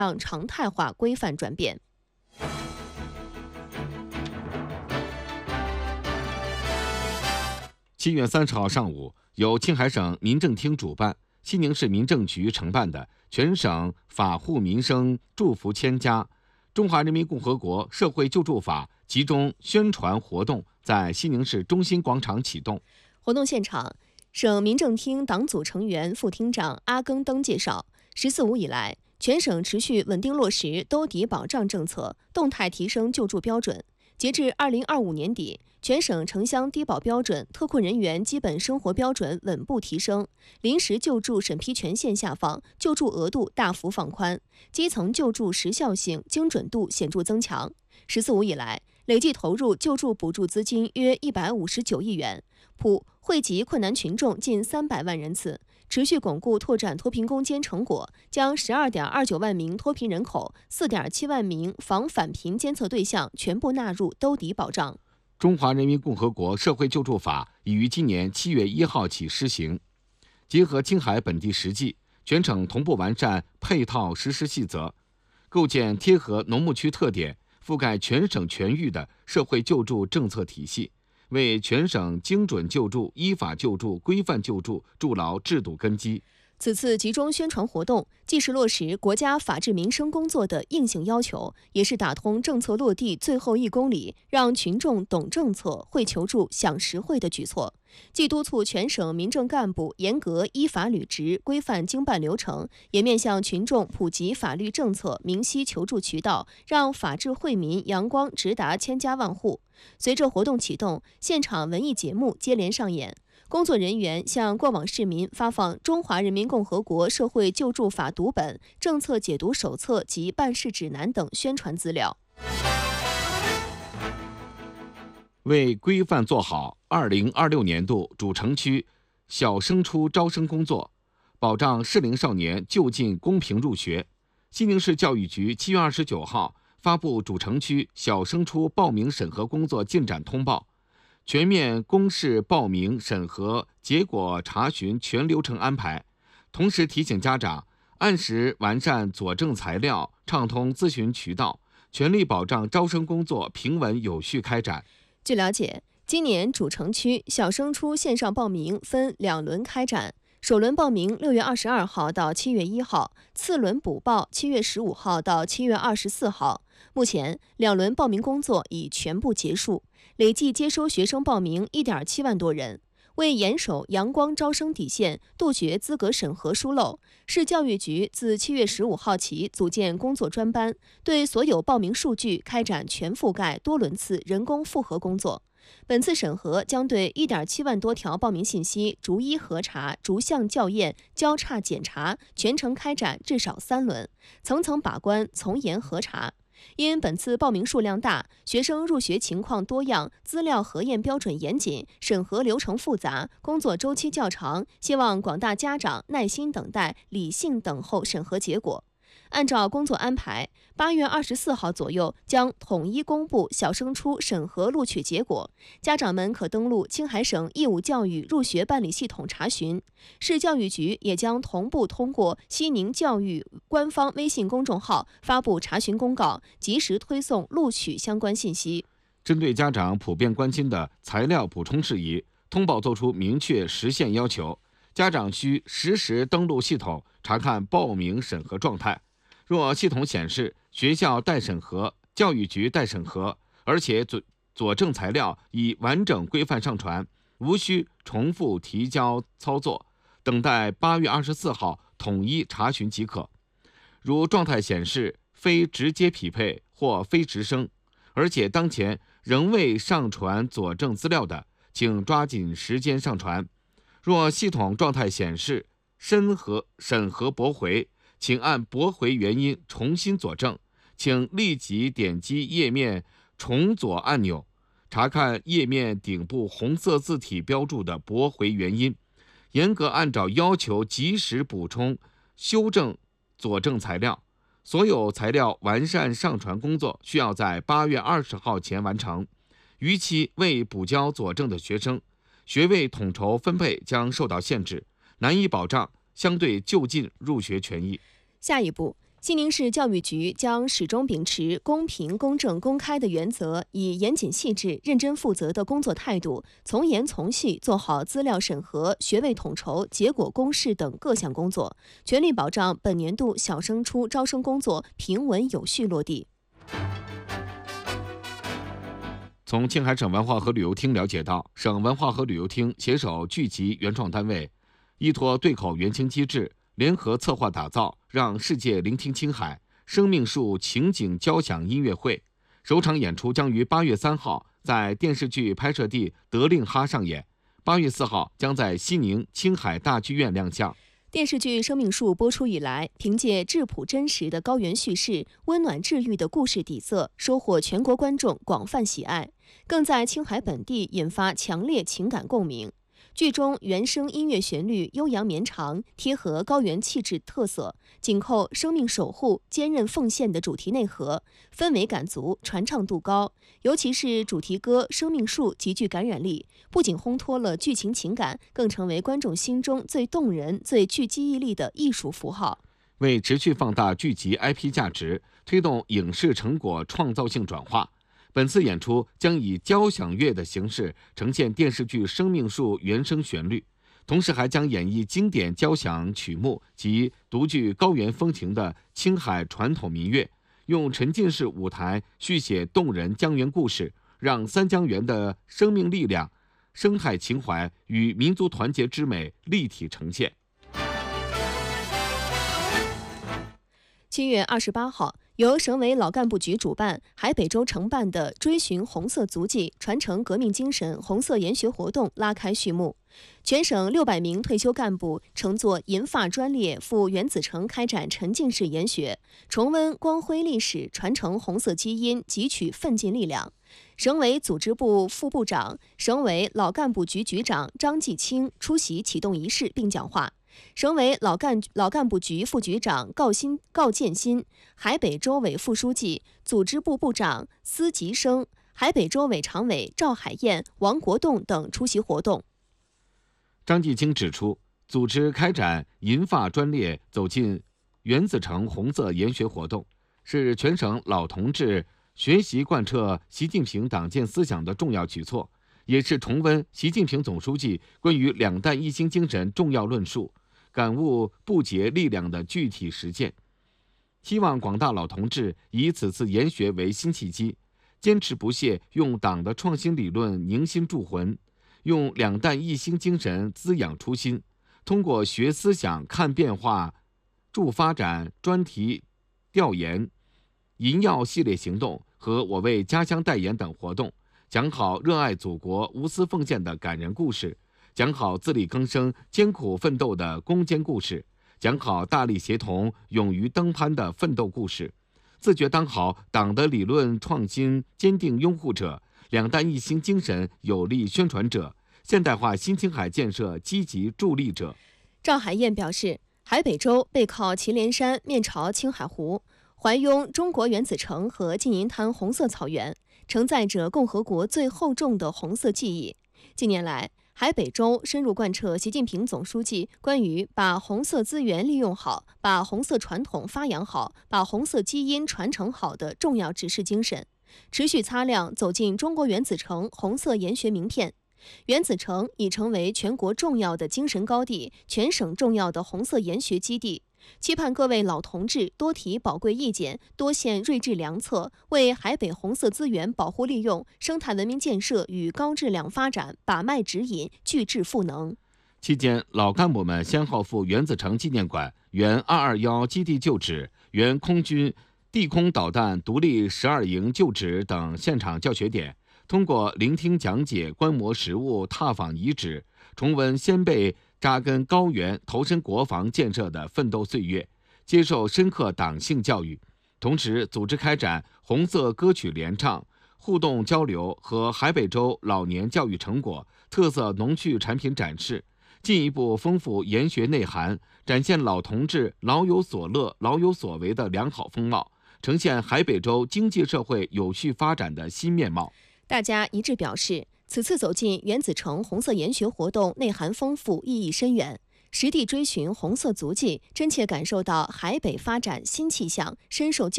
让常态化规范转变。 7月30号上午，由青海省民政厅主办、西宁市民政局承办的全省法护民生祝福千家中华人民共和国社会救助法集中宣传活动在西宁市中心广场启动。 活动现场，省民政厅党组成员、副厅长阿更登介绍，“14五”以来，全省持续稳定落实兜底保障政策，动态提升救助标准。截至2025年底，全省城乡低保标准、特困人员基本生活标准稳步提升，临时救助审批权限下放，救助额度大幅放宽，基层救助时效性、精准度显著增强。“14五”以来，累计投入救助补助资金约159亿元，普惠及困难群众近300万人次。持续巩固拓展脱贫攻坚成果，将12.29万名脱贫人口、4.7万名防返贫监测对象全部纳入兜底保障。 中华人民共和国社会救助法已于今年7月1号起施行，结合青海本地实际，全省同步完善配套实施细则，构建贴合农牧区特点、覆盖全省全域的社会救助政策体系，为全省精准救助、依法救助、规范救助筑牢制度根基。 此次集中宣传活动，既是落实国家法治民生工作的硬性要求，也是打通政策落地最后1公里，让群众懂政策、会求助、享实惠的举措。既督促全省民政干部严格依法履职、规范经办流程，也面向群众普及法律政策、明晰求助渠道，让法治惠民阳光直达千家万户。随着活动启动，现场文艺节目接连上演。工作人员向过往市民发放《中华人民共和国社会救助法》读本、政策解读手册及办事指南等宣传资料。 为规范做好2026年度主城区小升初招生工作，保障适龄少年就近公平入学，西宁市教育局7月29号发布主城区小升初报名审核工作进展通报，全面公示报名审核结果查询全流程安排，同时提醒家长按时完善佐证材料，畅通咨询渠道，全力保障招生工作平稳有序开展。 据了解，今年主城区小升初线上报名分2轮开展，首轮报名6月22号到7月1号，次轮补报7月15号到7月24号。目前2轮报名工作已全部结束，累计接收学生报名1.7万多人。为严守阳光招生底线，杜绝资格审核疏漏，市教育局自7月15号起组建工作专班，对所有报名数据开展全覆盖多轮次人工复核工作。本次审核将对1.7万多条报名信息逐一核查、逐项校验、交叉检查，全程开展至少3轮，层层把关，从严核查。因本次报名数量大，学生入学情况多样，资料核验标准严谨，审核流程复杂，工作周期较长，希望广大家长耐心等待，理性等候审核结果。按照工作安排，8月24号左右将统一公布小升初审核录取结果，家长们可登录青海省义务教育入学办理系统查询。市教育局也将同步通过西宁教育官方微信公众号发布查询公告，及时推送录取相关信息。 针对家长普遍关心的材料补充事宜，通报作出明确实现要求，家长需实时登录系统查看报名审核状态。若系统显示学校待审核、教育局待审核，而且佐证材料已完整规范上传，无需重复提交操作，等待8月24号统一查询即可。如状态显示非直接匹配或非直升，而且当前仍未上传佐证资料的，请抓紧时间上传。若系统状态显示审核驳回，请按驳回原因重新佐证，请立即点击页面重佐按钮，查看页面顶部红色字体标注的驳回原因，严格按照要求及时补充、修正佐证材料。所有材料完善上传工作需要在8月20号前完成，逾期未补交佐证的学生，学位统筹分配将受到限制，难以保障相对就近入学权益。 下一步， 西宁市教育局将始终秉持公平、公正、公开的原则，以严谨细致、认真负责的工作态度，从严从细做好资料审核、学位统筹、结果公示等各项工作，全力保障本年度小升初招生工作平稳有序落地。 从青海省文化和旅游厅了解到，省文化和旅游厅携手剧集原创单位，依托对口援青机制，联合策划打造让世界聆听青海生命树情景交响音乐会，首场演出将于8月3号在电视剧拍摄地德令哈上演，8月4号将在西宁青海大剧院亮相。 电视剧《生命树》播出以来，凭借质朴真实的高原叙事、温暖治愈的故事底色，收获全国观众广泛喜爱，更在青海本地引发强烈情感共鸣。剧中原声音乐旋律悠扬绵长，贴合高原气质特色，紧扣生命守护、坚韧奉献的主题内核，氛围感足，传唱度高。尤其是主题歌《生命树》极具感染力，不仅烘托了剧情情感，更成为观众心中最动人、最具记忆力的艺术符号。 为持续放大剧集 IP 价值，推动影视成果创造性转化，本次演出将以交响乐的形式呈现电视剧《生命树》原声旋律，同时还将演绎经典交响曲目及独具高原风情的青海传统民乐，用沉浸式舞台续写动人江源故事，让三江源的生命力量、生态情怀与民族团结之美立体呈现。 7月28号，由省委老干部局主办、海北州承办的追寻红色足迹、传承革命精神红色研学活动拉开序幕。全省600名退休干部乘坐银发专列赴原子城开展沉浸式研学，重温光辉历史，传承红色基因，汲取奋进力量。省委组织部副部长、省委老干部局局长张继清出席启动仪式并讲话。省委老干部局副局长告建新、海北州委副书记、组织部部长司吉生、海北州委常委赵海燕、王国栋等出席活动。 张继清指出，组织开展银发专列走进原子城红色研学活动，是全省老同志学习贯彻习近平党建思想的重要举措，也是重温习近平总书记关于两弹一星精神重要论述，感悟不竭力量的具体实践。希望广大老同志以此次研学为新契机，坚持不懈用党的创新理论凝心铸魂，用两弹一星精神滋养初心，通过学思想、看变化、助发展专题调研、银药系列行动和我为家乡代言等活动，讲好热爱祖国、无私奉献的感人故事，讲好自力更生、艰苦奋斗的攻坚故事，讲好大力协同、勇于登攀的奋斗故事，自觉当好党的理论创新坚定拥护者，两弹一星精神有力宣传者，现代化新青海建设积极助力者。 赵海燕表示，海北州背靠祁连山，面朝青海湖，怀拥中国原子城和缙银滩红色草原，承载着共和国最厚重的红色记忆。近年来，海北州深入贯彻习近平总书记关于把红色资源利用好、把红色传统发扬好、把红色基因传承好的重要指示精神，持续擦亮走进中国原子城红色研学名片。原子城已成为全国重要的精神高地，全省重要的红色研学基地。期盼各位老同志多提宝贵意见，多献睿智良策，为海北红色资源保护利用、生态文明建设与高质量发展把脉指引，聚智赋能。 期间，老干部们先后赴原子城纪念馆、原221基地旧址、原空军地空导弹独立12营旧址等现场教学点，通过聆听讲解、观摩实物、踏访遗址，重温先辈扎根高原、投身国防建设的奋斗岁月，接受深刻党性教育。同时，组织开展红色歌曲联唱、互动交流和海北州老年教育成果、特色农畜产品展示，进一步丰富研学内涵，展现老同志老有所乐、老有所为的良好风貌，呈现海北州经济社会有序发展的新面貌。 大家一致表示，此次走进原子城红色研学活动内涵丰富、意义深远， 实地追寻红色足迹，真切感受到海北发展新气象，深受